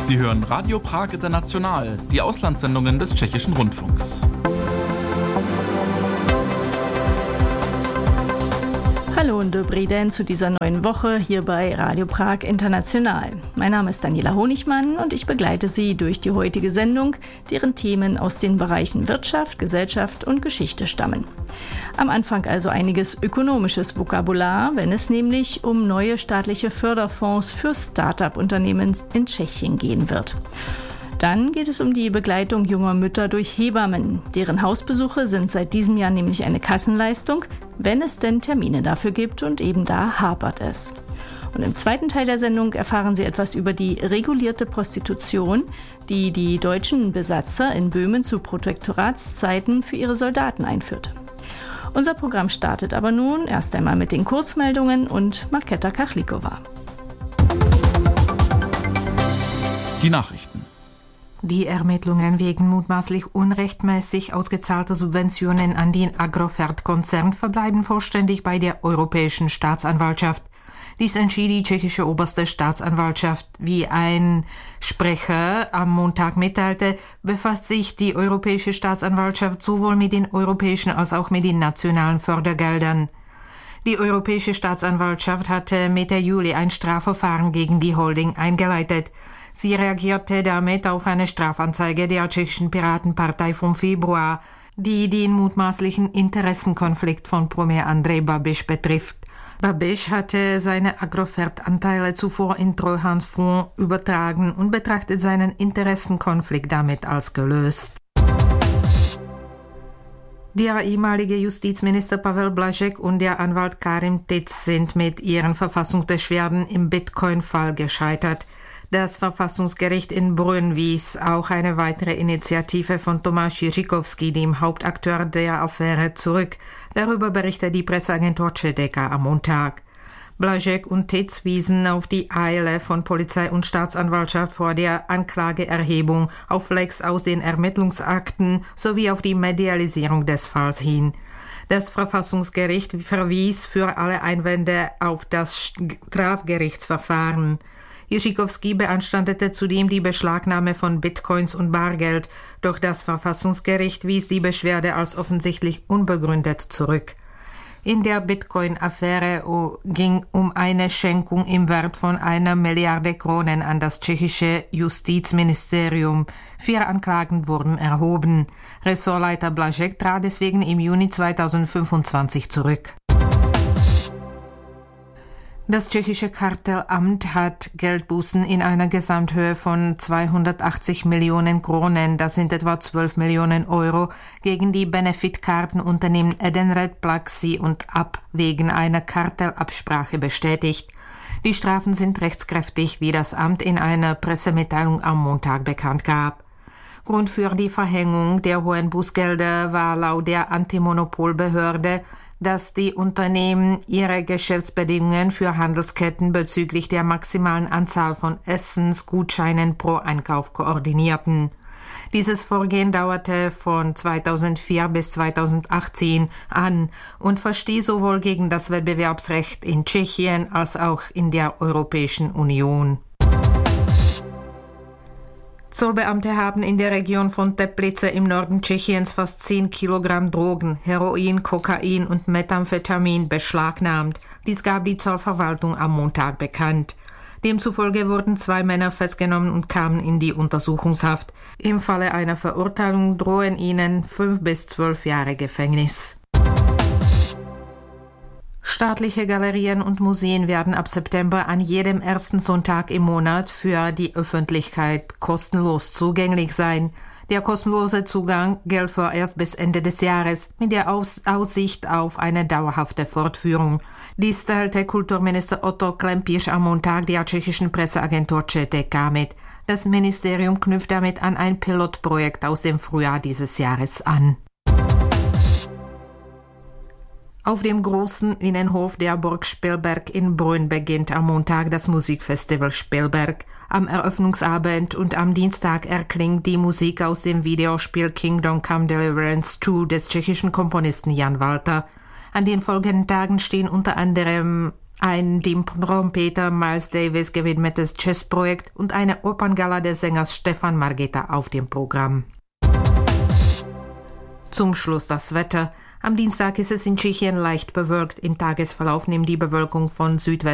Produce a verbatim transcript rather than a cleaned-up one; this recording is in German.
Sie hören Radio Prag International, die Auslandssendungen des Tschechischen Rundfunks. Hallo und dobrý den zu dieser neuen Woche hier bei Radio Prag International. Mein Name ist Daniela Honigmann und ich begleite Sie durch die heutige Sendung, deren Themen aus den Bereichen Wirtschaft, Gesellschaft und Geschichte stammen. Am Anfang also einiges ökonomisches Vokabular, wenn es nämlich um neue staatliche Förderfonds für Start-up-Unternehmen in Tschechien gehen wird. Dann geht es um die Begleitung junger Mütter durch Hebammen. Deren Hausbesuche sind seit diesem Jahr nämlich eine Kassenleistung, wenn es denn Termine dafür gibt, und eben da hapert es. Und im zweiten Teil der Sendung erfahren Sie etwas über die regulierte Prostitution, die die deutschen Besatzer in Böhmen zu Protektoratszeiten für ihre Soldaten einführte. Unser Programm startet aber nun erst einmal mit den Kurzmeldungen und Markéta Kachlikova. Die Nachrichten. Die Ermittlungen wegen mutmaßlich unrechtmäßig ausgezahlter Subventionen an den Agrofert-Konzern verbleiben vollständig bei der Europäischen Staatsanwaltschaft. Dies entschied die tschechische oberste Staatsanwaltschaft. Wie ein Sprecher am Montag mitteilte, befasst sich die Europäische Staatsanwaltschaft sowohl mit den europäischen als auch mit den nationalen Fördergeldern. Die Europäische Staatsanwaltschaft hatte Mitte Juli ein Strafverfahren gegen die Holding eingeleitet. Sie reagierte damit auf eine Strafanzeige der tschechischen Piratenpartei vom Februar, die den mutmaßlichen Interessenkonflikt von Premier Andrej Babiš betrifft. Babiš hatte seine Agrofert-Anteile zuvor in Treuhandfonds übertragen und betrachtet seinen Interessenkonflikt damit als gelöst. Der ehemalige Justizminister Pavel Blažek und der Anwalt Karim Tic sind mit ihren Verfassungsbeschwerden im Bitcoin-Fall gescheitert. Das Verfassungsgericht in Brünn wies auch eine weitere Initiative von Tomáš Jiříkovský, dem Hauptakteur der Affäre, zurück. Darüber berichtet die Presseagentur Čedeka am Montag. Blažek und Tic wiesen auf die Eile von Polizei und Staatsanwaltschaft vor der Anklageerhebung, auf Lecks aus den Ermittlungsakten sowie auf die Medialisierung des Falls hin. Das Verfassungsgericht verwies für alle Einwände auf das Strafgerichtsverfahren. Jiříkovský beanstandete zudem die Beschlagnahme von Bitcoins und Bargeld, doch das Verfassungsgericht wies die Beschwerde als offensichtlich unbegründet zurück. In der Bitcoin-Affäre ging um eine Schenkung im Wert von einer Milliarde Kronen an das tschechische Justizministerium. Vier Anklagen wurden erhoben. Ressortleiter Blažek trat deswegen im Juni zweitausendfünfundzwanzig zurück. Das tschechische Kartellamt hat Geldbußen in einer Gesamthöhe von zweihundertachtzig Millionen Kronen, das sind etwa zwölf Millionen Euro, gegen die Benefitkartenunternehmen Edenred, Plaxi und App wegen einer Kartellabsprache bestätigt. Die Strafen sind rechtskräftig, wie das Amt in einer Pressemitteilung am Montag bekannt gab. Grund für die Verhängung der hohen Bußgelder war laut der Antimonopolbehörde, dass die Unternehmen ihre Geschäftsbedingungen für Handelsketten bezüglich der maximalen Anzahl von Essensgutscheinen pro Einkauf koordinierten. Dieses Vorgehen dauerte von zweitausendvier bis zweitausendachtzehn an und verstieß sowohl gegen das Wettbewerbsrecht in Tschechien als auch in der Europäischen Union. Zollbeamte haben in der Region von Teplice im Norden Tschechiens fast zehn Kilogramm Drogen, Heroin, Kokain und Methamphetamin beschlagnahmt. Dies gab die Zollverwaltung am Montag bekannt. Demzufolge wurden zwei Männer festgenommen und kamen in die Untersuchungshaft. Im Falle einer Verurteilung drohen ihnen fünf bis zwölf Jahre Gefängnis. Staatliche Galerien und Museen werden ab September an jedem ersten Sonntag im Monat für die Öffentlichkeit kostenlos zugänglich sein. Der kostenlose Zugang gilt vorerst bis Ende des Jahres mit der Aus- Aussicht auf eine dauerhafte Fortführung. Dies teilte Kulturminister Otto Klempisch am Montag der tschechischen Presseagentur Četeka mit. Das Ministerium knüpft damit an ein Pilotprojekt aus dem Frühjahr dieses Jahres an. Auf dem großen Innenhof der Burg Spielberg in Brünn beginnt am Montag das Musikfestival Spielberg. Am Eröffnungsabend und am Dienstag erklingt die Musik aus dem Videospiel Kingdom Come Deliverance zwei des tschechischen Komponisten Jan Walter. An den folgenden Tagen stehen unter anderem Ein Trompeter Miles Davis gewidmetes Jazzprojekt und eine Operngala des Sängers Stefan Margeta auf dem Programm. Zum Schluss das Wetter. Am Dienstag ist es in Tschechien leicht bewölkt. Im Tagesverlauf nimmt die Bewölkung von Südwest